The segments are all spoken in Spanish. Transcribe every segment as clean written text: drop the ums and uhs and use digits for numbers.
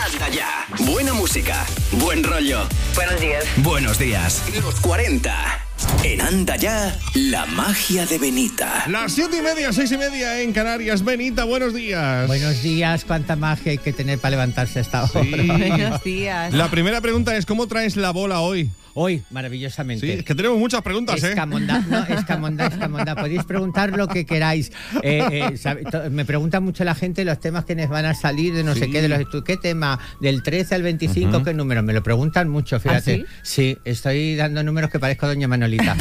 Anda ya. Buena música, buen rollo. Buenos días. Buenos días. Los 40. En Anda ya, la magia de Benita. Las 7:30, 6:30 en Canarias. Benita, buenos días. Buenos días, cuánta magia hay que tener para levantarse a esta hora. Sí. Buenos días. La primera pregunta es, ¿cómo traes la bola hoy? Hoy, maravillosamente. Sí, es que tenemos muchas preguntas, Escamondá, escamondá. Podéis preguntar lo que queráis. Me pregunta mucho la gente los temas que nos van a salir de no sé qué, ¿qué tema? Del 13 al 25, ¿qué número? Me lo preguntan mucho, fíjate. ¿Ah, sí, estoy dando números que parezco doña Manolita.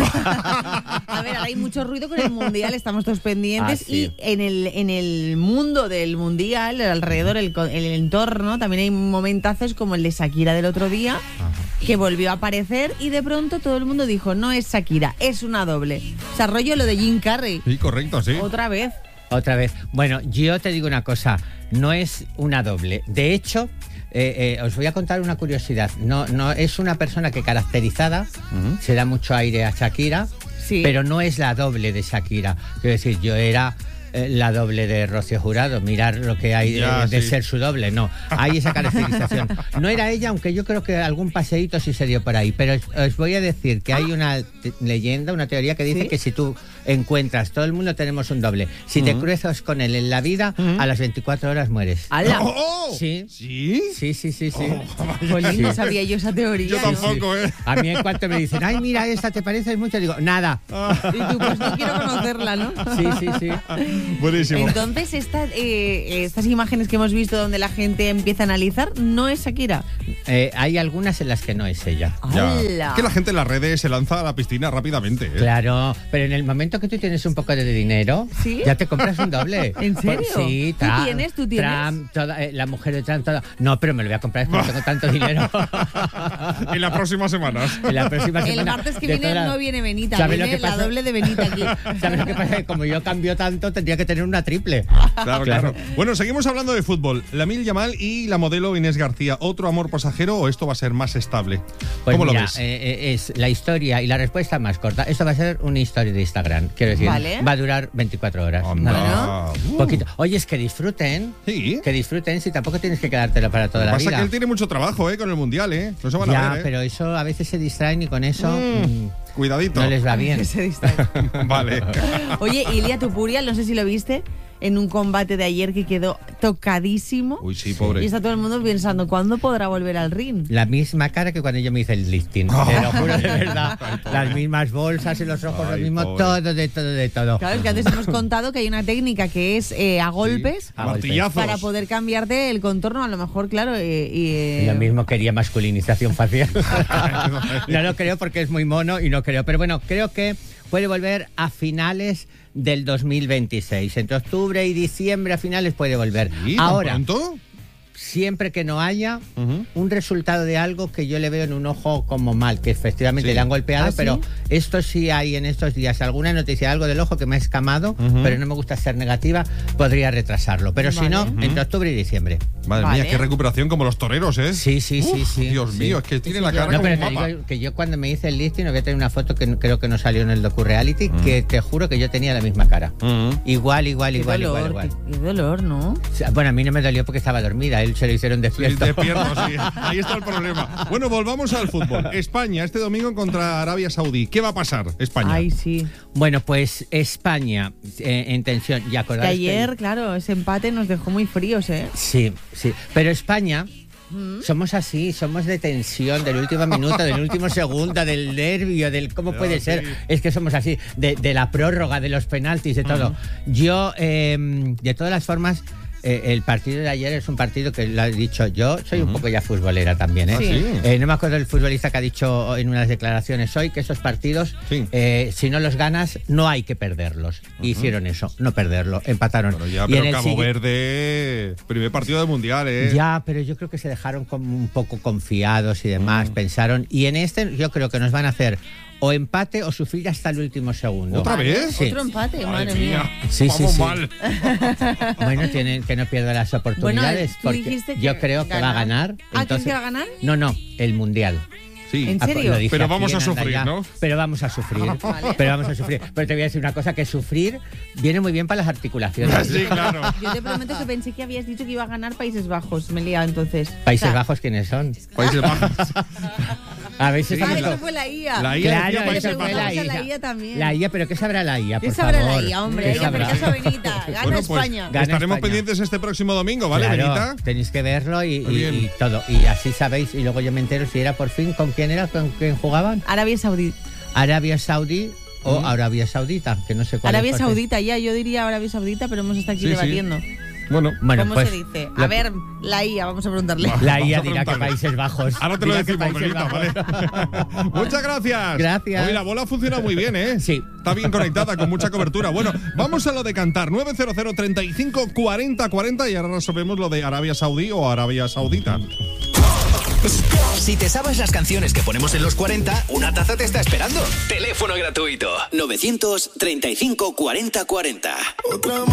A ver, ahora hay mucho ruido con el Mundial, estamos todos pendientes. Sí. Y en el mundo del Mundial, alrededor, el entorno, también hay momentazos como el de Shakira del otro día, que volvió a aparecer y de pronto todo el mundo dijo, no es Shakira, es una doble. O sea, rollo lo de Jim Carrey. Sí, correcto, sí. Otra vez. Bueno, yo te digo una cosa, no es una doble. De hecho, os voy a contar una curiosidad. No es una persona que caracterizada, se da mucho aire a Shakira, Sí. pero no es la doble de Shakira. Quiero decir, yo era la doble de Rocío Jurado, mirar lo que hay de ser su doble, no, hay esa caracterización. No era ella, aunque yo creo que algún paseíto sí se dio por ahí, pero os voy a decir que hay una leyenda, una teoría que dice que si tú encuentras, todo el mundo tenemos un doble, si te cruzas con él en la vida, a las 24 horas mueres. ¡Hala! ¡Oh! Sí. ¿Sí? Sí. Jolín, no sabía yo esa teoría. Yo tampoco, ¿eh? A mí en cuanto me dicen, ay, mira, esta te parece mucho, digo, nada. Y tú, pues no quiero conocerla, ¿no? Sí. Buenísimo. Entonces, estas imágenes que hemos visto donde la gente empieza a analizar, no es Shakira. Hay algunas en las que no es ella. Ya. ¡Hala! Es que la gente en las redes se lanza a la piscina rápidamente, ¿eh? Claro, pero en el momento que tú tienes un poco de dinero, ¿Sí? ya te compras un doble. ¿En serio? Sí, ¿Tú tienes? Trump, la mujer de Trump, toda. No, pero me lo voy a comprar porque no tengo tanto dinero. En las próximas semanas. En la próxima semana. El martes que de viene todas- no viene Benita, ¿Sabes viene lo que la pasa? doble de Benita aquí. ¿Sabes lo que pasa? Que como yo cambio tanto, tendría que tener una triple. Claro. Bueno, seguimos hablando de fútbol. Lamil Yamal y la modelo Inés García. ¿Otro amor pasajero o esto va a ser más estable? Pues ¿Cómo mira, lo ves? es la historia y la respuesta más corta. Esto va a ser una historia de Instagram, quiero decir. Vale. Va a durar 24 horas. Anda. Nada. Poquito. Oye, es que disfruten. Sí. Que disfruten, si tampoco tienes que quedártelo para toda la Pasa vida. que él tiene mucho trabajo, con el Mundial, No se van a Ya, ver, pero eso a veces se distraen y con eso Cuidadito. no les va bien. Que se distrae. Vale. Oye, Ilia Topuria, no sé si lo viste, en un combate de ayer que quedó tocadísimo. Uy, sí, pobre. Y está todo el mundo pensando, ¿cuándo podrá volver al ring? La misma cara que cuando yo me hice el lifting. Te lo juro de verdad. Las mismas bolsas y los ojos, lo Ay, mismo, pobre. de todo. Claro, es que antes hemos contado que hay una técnica que es a golpes A golpes. Martillazos. para poder cambiarte el contorno, a lo mejor, claro. Y lo mismo quería masculinización facial. No lo creo porque es muy mono y no creo. Pero bueno, creo que puede volver a finales del 2026. Entre octubre y diciembre a finales puede volver. ¿Sí? ¿Tan Ahora, pronto? siempre que no haya un resultado de algo que yo le veo en un ojo como mal, que efectivamente le han golpeado, ¿Ah, sí? pero esto sí hay en estos días alguna noticia, algo del ojo que me ha escamado, pero no me gusta ser negativa, podría retrasarlo. Pero si no, entre octubre y diciembre. Madre Vale. mía, qué recuperación como los toreros, ¿eh? Sí. Dios sí. mío, es que tiene la cara No, como pero un te mapa. digo que yo cuando me hice el lifting, voy a tener una foto que creo que no salió en el docu-reality, que te juro que yo tenía la misma cara. Igual. Qué dolor, ¿no? O sea, bueno, a mí no me dolió porque estaba dormida, él se lo hicieron Sí, despierto. despierto, sí. Ahí está el problema. Bueno, volvamos al fútbol. España, este domingo contra Arabia Saudí. ¿Qué va a pasar, España? Ay, sí. Bueno, pues España en tensión. ¿Y Que acordáis ayer, claro, ese empate nos dejó muy fríos, ¿eh? Sí. Pero España, somos así, somos de tensión, del último minuto, del último segundo, del nervio, del cómo puede ser. Es que somos así, de la prórroga, de los penaltis, de todo. Yo, de todas las formas, el partido de ayer es un partido que lo he dicho yo, soy un poco ya futbolera también, ¿eh? Sí. No me acuerdo del futbolista que ha dicho en unas declaraciones hoy que esos partidos, si no los ganas, no hay que perderlos. Hicieron eso, no perderlo, empataron. Pero ya, Y en pero el Cabo Verde, primer partido del Mundial, ¿eh? Ya, pero yo creo que se dejaron como un poco confiados y demás, pensaron. Y en este yo creo que nos van a hacer o empate o sufrir hasta el último segundo. ¿Otra vez? Sí. Otro empate, madre Madre mía. mía, Sí, vamos sí. mal. Bueno, tienen que no pierdan las oportunidades, Bueno, tú porque dijiste que yo creo que va a ganar. ¿Quién que va a ganar? No, el Mundial. Sí. ¿En serio? Lo dije Pero aquí vamos a en sufrir, Anda Ya. ¿no? Pero vamos a sufrir. Vale. Pero vamos a sufrir. Pero te voy a decir una cosa, que sufrir viene muy bien para las articulaciones. Sí, claro. Yo te prometo que pensé que habías dicho que iba a ganar Países Bajos. Me he liado entonces. Países O sea, Bajos, ¿quiénes son? Países Bajos. A ver si Sí, Ah, estamos eso fue la IA. La IA Claro, decía eso Países fue Bajos. la Vamos a IA. la IA también. La IA, pero ¿qué sabrá la IA, ¿Qué por sabrá favor? la IA, hombre? ¿Qué Hay que hacer sabrá? caso a Benita. Gana Bueno, pues España. Gana estaremos España. pendientes este próximo domingo, ¿vale, Claro, Benita? tenéis que verlo y Bien. todo. Y así sabéis, y luego yo me entero si era por fin, ¿con quién era? ¿Con quién jugaban? Arabia Saudí. Arabia Saudí o Arabia Saudita, que no sé cuál Arabia es. cuál es. Saudita, ya, yo diría Arabia Saudita, pero hemos estado aquí Sí, sí. debatiendo. Bueno, Bueno, ¿Cómo pues, se dice? lo- A ver, la IA, vamos a preguntarle. Va. La Vamos IA a dirá que preguntarle. Países Bajos. ahora te lo Dirá que decimos, Países Benita, Bajos. ¿vale? Muchas gracias. Gracias. Hoy la bola funciona muy bien, ¿eh? Sí. Está bien conectada, con mucha cobertura. Bueno, vamos a lo de cantar. 900 35 40 40 y ahora resolvemos lo de Arabia Saudí o Arabia Saudita. Si te sabes las canciones que ponemos en los 40, una taza te está esperando. Teléfono gratuito. 935 40 40.